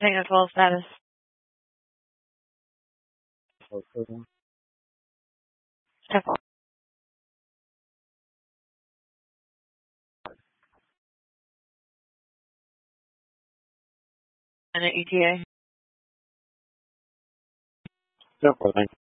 Tango 12 status. Step 1. And an ETA. Step 1.